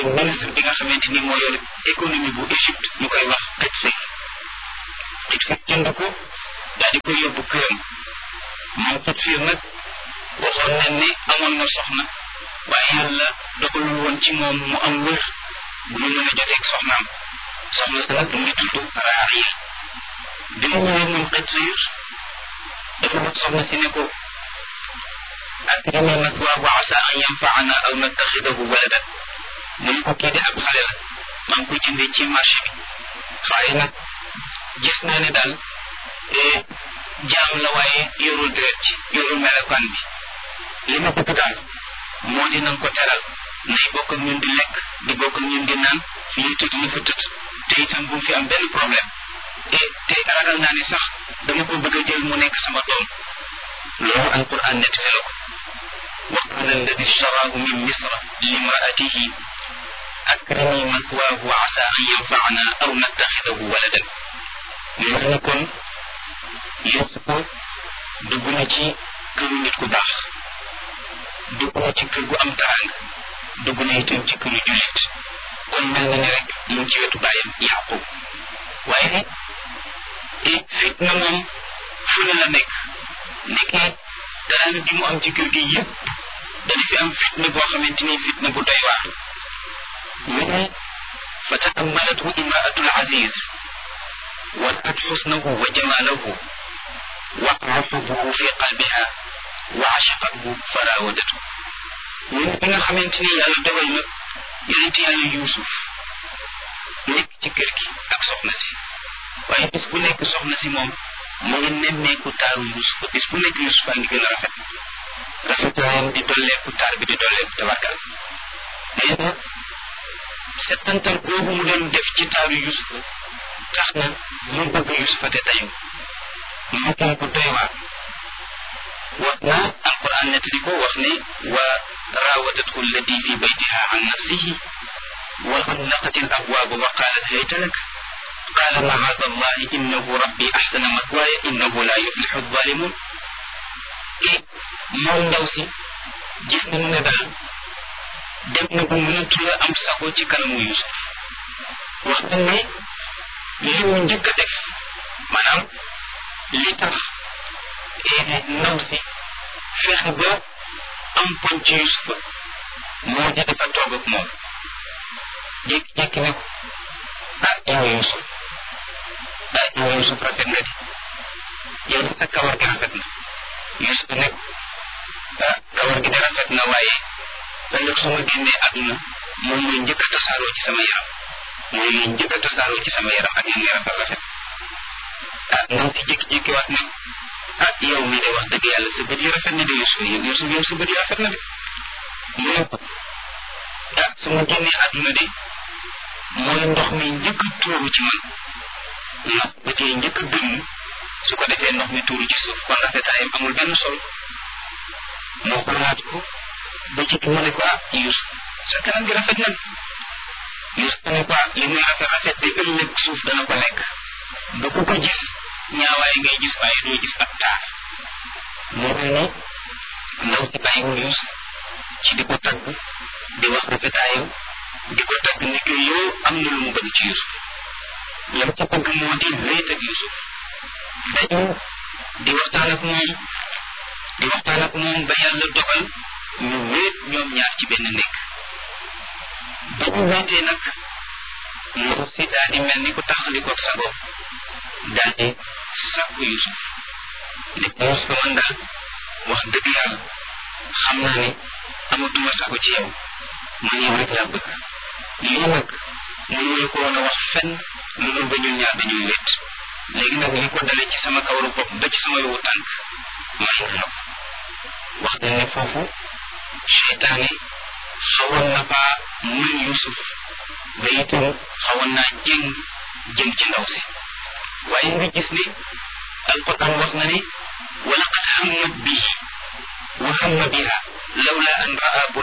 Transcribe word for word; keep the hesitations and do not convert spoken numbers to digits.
ministre bi nga xamante ni moo yor économie bu Égypte ñu koy wax Qutb Qutb jënd ko daal di koy yóbbu këram moom Qutb nag waxoon nañ ne amoon na soxna waaye yàlla dogalul woon ci moom mu am wër bu ñu mën a joteeg soxnaam soxna sa nag mu ngi tudd Raariya bi mu ñëwee moom Qutb dafa wax soxna si ne ko akrimaa mathwaahu wa asaa an yanfa'anaa aw nattaxidahu waladan mu ne ko kii de ab xale la maa ngi koy jëndee ci marché bi waaye nag gis naa ne daal jaam la waaye yorul deret ci yorul melokaan bi li ma bëgg daal moo di nanga ko teral nay bokk ak ñun di lekk di bokk ak ñun di naan fi ñu tëdd ñu fa tëdd te itam bu fi am benn problème et te ragal naa ne sax dama ko bëgg a jël mu nekk sama doom loolu alquran nettali la ko wa qaala alladi shtaraahu min misra limraatihi akrimi mathwaahu wa asaa an yanfa'anaa aw nattaxidahu waladan ñu ne kon Yuusufa dugg na ci këru nit ku baax dugg na ci kër gu am taraanga dugg na itam ci këru jullit kon mel na ne rek mu ngi ci wetu baayam Yaqub waaye et fitna moom fu ne la nekk nekkee taraanga gi mu am ci kër gi yëpp dana fi am fitna boo xamante ni fitna bu doy waar ñu ne fa ta'ammalathu imra'atul aziz wa ra'at husnahu wa jamalahu waqa'a hubbuhu fi qalbiha wa ashaqathu fa raawadathu ñun bi nga xamante ni yàlla dogal na yonent yàlla Yuusuf nekk ci kër gi ak soxna si waaye bis bu nekk soxna si moom mu ngi nemmeeku taaru Yuusuf bis bu nekk Yuusuf a ngi gën a rafet rafetaayam di dolleeku taar bi di dolleeku tabarkal nee na settantal boobu mu doon def ci taaru Yuusuf tax na mu bëgg Yuusuf te tayu mu koy ko doy waar wax na alquran nettali ko wax ne wa raawadathu allati fi baytiha an nafsihi wa ghallaqat al abwaaba wa qaalat hayta lak qaala ma'aada allahi innahu rabbi ahsana mathwaaya innahu la yuflihu adh-dhalimun et moom ndaw si gis nañu ne daal dem na ba mënatu la am sago ci kanamu Yuusuf wax nañ ne li mu njëkk a def maanaam li tax ndaw si fexe ba am poñ ci Yuusufa moo di dafa toog ak moom jékki-jékki ne ko ah yow Yuusuf ah yow Yuusuf rafet na di yow sa kawar gi rafet na Yuusuf ne ko ah kawar gi de rafet na waaye ëllëg su ma génnee àdduna moom mooy njëkk a tasaaroo ci sama yaram mooy njëkk a tasaaroo ci sama yaram ak yéen rafet rafet ah ndaw si jékki-jékki waat ne ah yow mii de wax dëgg yàlla sa bët yi rafet na de Yuusuf yow Yuusuf yow sa bët yi rafet na de mu ne ko ah su ma génnee àdduna de mooy ndox mi njëkk a tuuru ci man ndax bët yi njëkk a dënn su ko defee ndox mi tuuru ci suuf kon rafetaayam amul benn solo moo xoolaat ko ba ci mu ne ko ah Yuusuf sa kanam gi rafet na Yuusuf ne ko ah li muy rafet rafet de ëllëg suuf dana ko lekk ba ku ko gis ñaawaay ngay gis waaye doo gis ak taar moo mel ne ndaw si bàyyiwul Yuusuf ci di ko tagg di wax rafetaayam di ko tagg ne que yow am na lu mu bëgg ci Yuusuf lam ci bëgg moo di wéet ak Yuusuf dañu di waxtaan ak moom di waxtaan ak moom ba yàlla dogal ñu wéet ñoom ñaar ci benn nekk ba ñu wéetee nag ndaw si daal di mel ni ku taxalikoog sa bopp daal di sàkku Yuusuf ne ko Yuusuf man daal wax dëgg yàlla xam naa ne amatuma sago ci yow man yow rek laa bëgg lii nag mënuñu ko woon a wax fenn lu dul ba ñun ñaar dañuy wéet léegi nag li ko dalee ci sama kawaru bopp ba ci sama yowu tànk may na la ko wax dañ ne foofu seytaane xawoon na faa mën Yuusuf ba itam xawoon naa jëng jëm ci ndaw si waaye nga gis ne alquran wax na ne wa laqad hammat bihi wa hamma biha lawla an raa